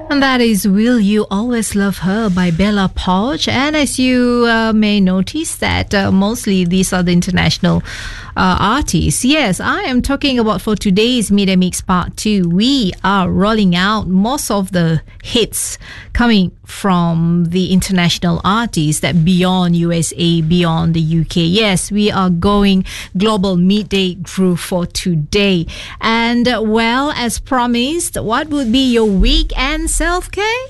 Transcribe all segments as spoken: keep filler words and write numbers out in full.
And that is Will You Always Love Her by Bella Poarch. And as you uh, may notice that uh, mostly these are the international uh, artists. Yes, I am talking about for today's Midday Mix Part two. We are rolling out most of the hits coming from the international artists that beyond U S A, beyond the U K. Yes, we are going global midday groove for today. And uh, well, as promised, what would be your weekend self-care?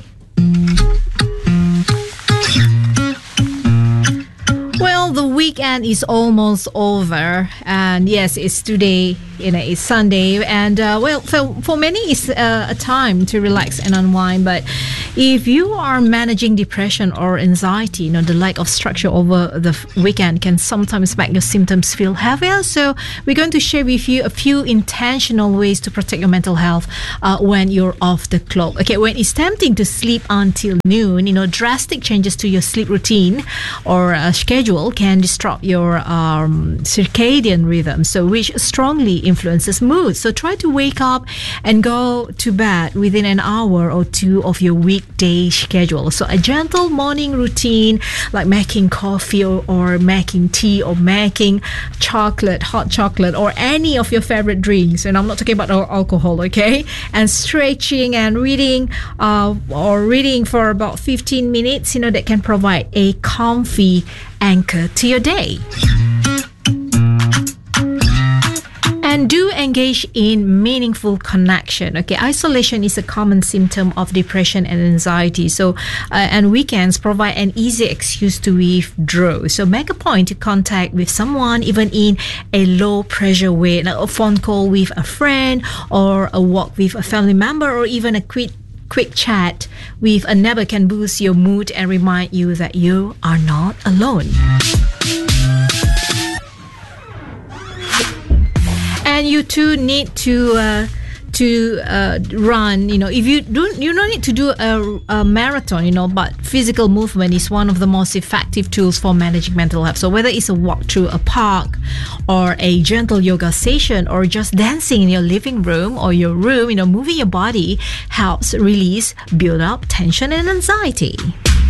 Well, the weekend is almost over, and yes, it's today, you know, it's Sunday, and uh, well, for, for many, it's uh, a time to relax and unwind. But if you are managing depression or anxiety, you know, the lack of structure over the weekend can sometimes make your symptoms feel heavier. So we're going to share with you a few intentional ways to protect your mental health uh, when you're off the clock. Okay, when it's tempting to sleep until noon, you know, drastic changes to your sleep routine or uh, schedule can disrupt your um, circadian rhythm, so which strongly influences mood. So try to wake up and go to bed within an hour or two of your weekday schedule. So a gentle morning routine like making coffee or, or making tea or making chocolate, hot chocolate, or any of your favorite drinks. And I'm not talking about alcohol, okay? And stretching and reading uh, or reading for about fifteen minutes, you know, that can provide a comfy anchor to your day. And do engage in meaningful connection. Okay, isolation is a common symptom of depression and anxiety. So, uh, and weekends provide an easy excuse to withdraw. So, make a point to contact with someone, even in a low-pressure way, like a phone call with a friend, or a walk with a family member, or even a quick quick chat with a neighbor can boost your mood and remind you that you are not alone. And you too need to uh, to uh, run. You know, if you don't, you don't need to do a, a marathon. You know, but physical movement is one of the most effective tools for managing mental health. So whether it's a walk through a park, or a gentle yoga session, or just dancing in your living room or your room, you know, moving your body helps release build up tension and anxiety.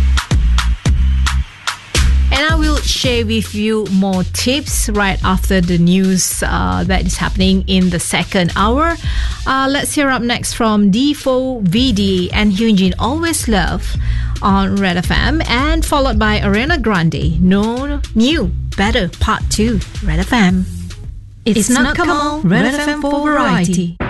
And I will share with you more tips right after the news uh, that is happening in the second hour. Uh, let's hear up next from D four V D and Hyunjin Always Love on Red F M, and followed by Ariana Grande, No New Better Part two, Red F M. It's, it's not, not come on, Red, Red F M for variety.